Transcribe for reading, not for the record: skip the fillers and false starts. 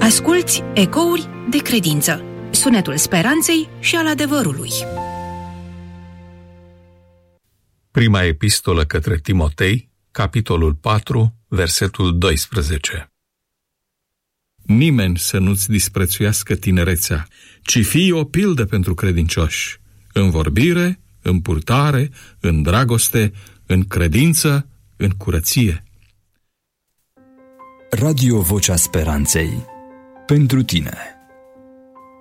Asculți Ecouri de credință, sunetul speranței și al adevărului. Prima epistolă către Timotei, capitolul 4, versetul 12. Nimeni să nu-ți disprețuiască tinerețea, ci fii o pildă pentru credincioși, în vorbire, în purtare, în dragoste, în credință, în curăție. Radio Vocea Speranței. Pentru tine.